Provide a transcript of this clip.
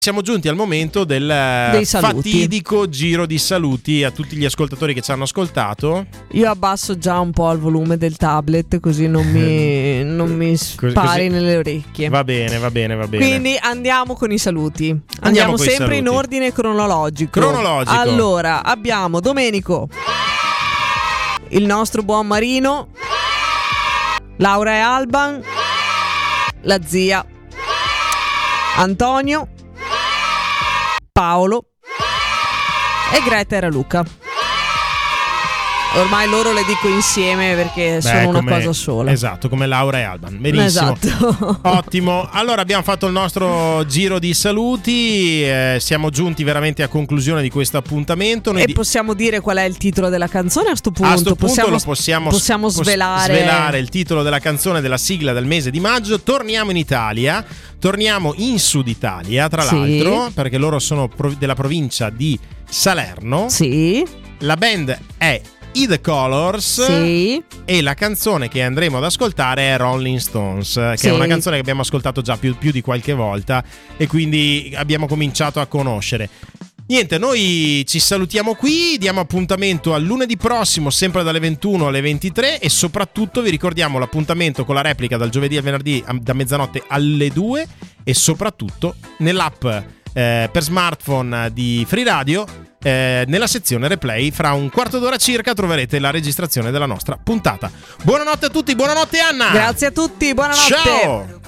Siamo giunti al momento del fatidico giro di saluti a tutti gli ascoltatori che ci hanno ascoltato. Io abbasso già un po' il volume del tablet così non mi spari nelle orecchie. Va bene. Quindi andiamo con i saluti. Andiamo sempre in ordine cronologico. Allora, abbiamo Domenico, il nostro buon Marino, Laura e Alban, la zia, Antonio, Paolo e Greta e Raluca. Ormai loro le dico insieme perché sono una cosa sola. Esatto, come Laura e Alban. Benissimo. Esatto. Ottimo. Allora abbiamo fatto il nostro giro di saluti. Siamo giunti veramente a conclusione di questo appuntamento. Possiamo dire qual è il titolo della canzone a sto punto? A sto punto possiamo svelare il titolo della canzone della sigla del mese di maggio. Torniamo in Italia. Torniamo in Sud Italia, tra l'altro, perché loro sono della provincia di Salerno. Sì. La band è The Colors, sì, e la canzone che andremo ad ascoltare è Rolling Stones, che è una canzone che abbiamo ascoltato già più di qualche volta e quindi abbiamo cominciato a conoscere. Niente, noi ci salutiamo qui, diamo appuntamento al lunedì prossimo, sempre dalle 21 alle 23, e soprattutto vi ricordiamo l'appuntamento con la replica dal giovedì al venerdì da mezzanotte alle 2, e soprattutto nell'app per smartphone di Free Radio, nella sezione replay fra un quarto d'ora circa troverete la registrazione della nostra puntata. Buonanotte a tutti, buonanotte Anna. Grazie a tutti, buonanotte. Ciao.